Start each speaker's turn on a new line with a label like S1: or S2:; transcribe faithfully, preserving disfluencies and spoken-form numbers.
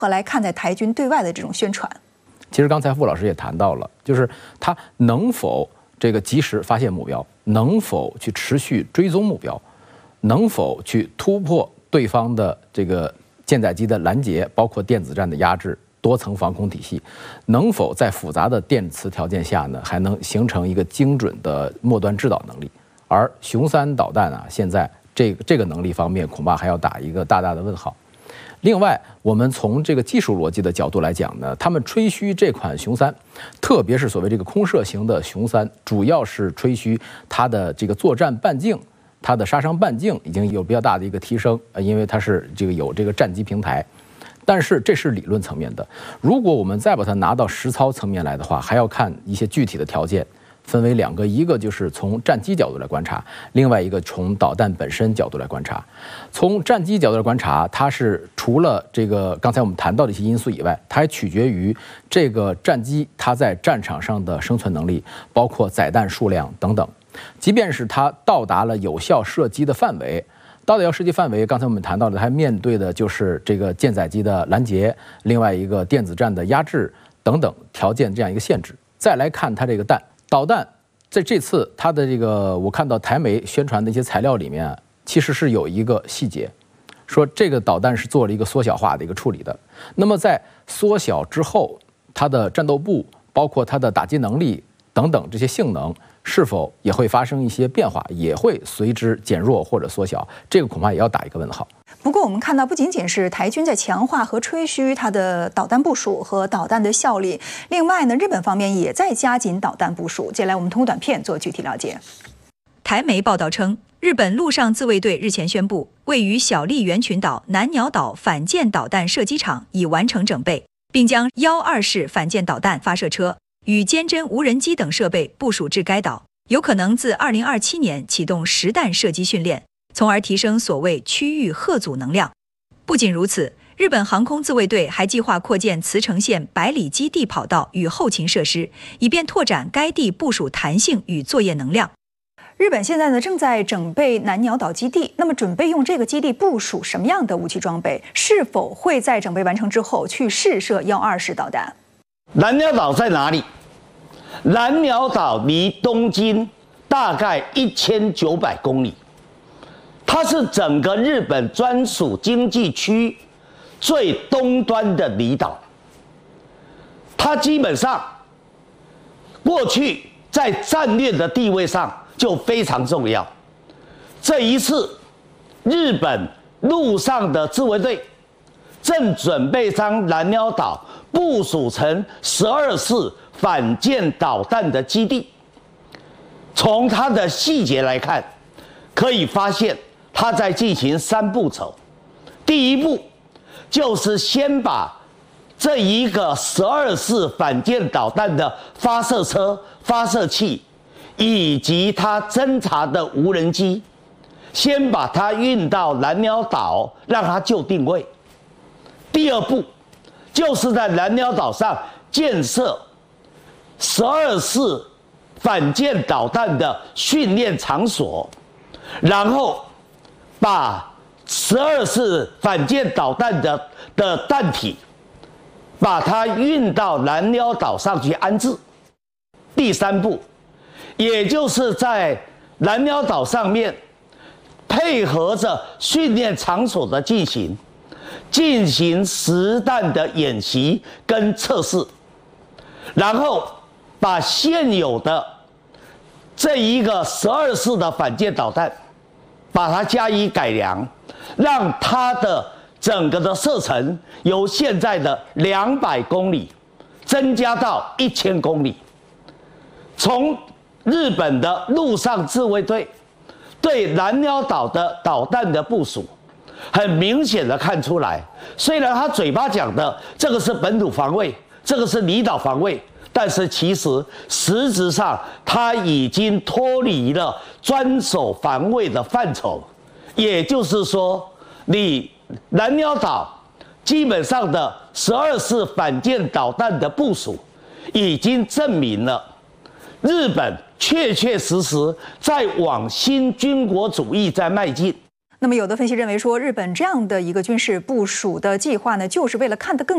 S1: 何来看待台军对外的这种宣传？
S2: 其实刚才傅老师也谈到了，就是他能否这个及时发现目标，能否去持续追踪目标，能否去突破对方的这个舰载机的拦截，包括电子战的压制、多层防空体系，能否在复杂的电磁条件下呢，还能形成一个精准的末端制导能力？而雄三导弹啊，现在这个这个能力方面，恐怕还要打一个大大的问号。另外，我们从这个技术逻辑的角度来讲呢，他们吹嘘这款雄三，特别是所谓这个空射型的雄三，主要是吹嘘它的这个作战半径、它的杀伤半径已经有比较大的一个提升，呃，因为它是这个有这个战机平台。但是这是理论层面的，如果我们再把它拿到实操层面来的话，还要看一些具体的条件。分为两个，一个就是从战机角度来观察，另外一个从导弹本身角度来观察。从战机角度来观察，它是除了这个刚才我们谈到的一些因素以外，它还取决于这个战机它在战场上的生存能力，包括载弹数量等等。即便是它到达了有效射击的范围，到达有效射击范围，刚才我们谈到的，它面对的就是这个舰载机的拦截，另外一个电子战的压制等等条件这样一个限制。再来看它这个弹。导弹在这次它的这个，我看到台媒宣传的一些材料里面，其实是有一个细节，说这个导弹是做了一个缩小化的一个处理的。那么在缩小之后，它的战斗部，包括它的打击能力等等这些性能，是否也会发生一些变化，也会随之减弱或者缩小？这个恐怕也要打一个问号。
S1: 不过，我们看到不仅仅是台军在强化和吹嘘它的导弹部署和导弹的效力，另外呢，日本方面也在加紧导弹部署。接下来，我们通过短片做具体了解。
S3: 台媒报道称，日本陆上自卫队日前宣布，位于小笠原群岛南鸟岛反舰导弹射击场已完成整备，并将幺二式反舰导弹发射车与坚侦无人机等设备部署至该岛，有可能自二零二七年启动实弹射击训练，从而提升所谓区域吓阻能量。不仅如此，日本航空自卫队还计划扩建茨城县百里基地跑道与后勤设施，以便拓展该地部署弹性与作业能量。
S1: 日本现在呢正在整备南鸟岛基地，那么准备用这个基地部署什么样的武器装备？是否会在整备完成之后去试射幺二式导弹？
S4: 南鸟岛在哪里？南鸟岛离东京大概一千九百公里，它是整个日本专属经济区最东端的离岛。它基本上过去在战略的地位上就非常重要。这一次，日本陆上的自卫队正准备将南鸟岛部署成十二式反舰导弹的基地。从它的细节来看，可以发现它在进行三步骤。第一步就是先把这一个十二式反舰导弹的发射车、发射器以及它侦察的无人机，先把它运到南鸟岛，让它就定位。第二步就是在南鸟岛上建设十二式反舰导弹的训练场所，然后把十二式反舰导弹的的弹体，把它运到南鸟岛上去安置。第三步，也就是在南鸟岛上面配合着训练场所的进行，进行实弹的演习跟测试，然后把现有的这一个十二式的反舰导弹，把它加以改良，让它的整个的射程由现在的两百公里增加到一千公里。从日本的陆上自卫队对南鸟岛的导弹的部署，很明显的看出来，虽然他嘴巴讲的这个是本土防卫，这个是离岛防卫，但是其实实质上他已经脱离了专守防卫的范畴。也就是说，你南鸟岛基本上的十二式反舰导弹的部署，已经证明了日本确确实实在往新军国主义在迈进。
S1: 那么，有的分析认为说，日本这样的一个军事部署的计划呢，就是为了看得更